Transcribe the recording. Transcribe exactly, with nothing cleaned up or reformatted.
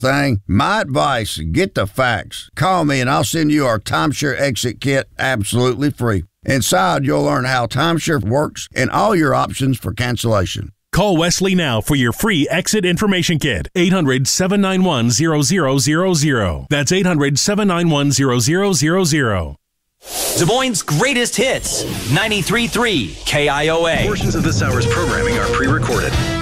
thing. My advice, get the facts. Call me and I'll send you our timeshare exit kit absolutely free. Inside, you'll learn how timeshare works and all your options for cancellation. Call Wesley now for your free exit information kit. eight hundred, seven nine one, zero zero zero zero. That's eight hundred, seven nine one, zero zero zero zero. Des Moines' greatest hits, ninety-three point three K I O A. Portions of this hour's programming are pre-recorded.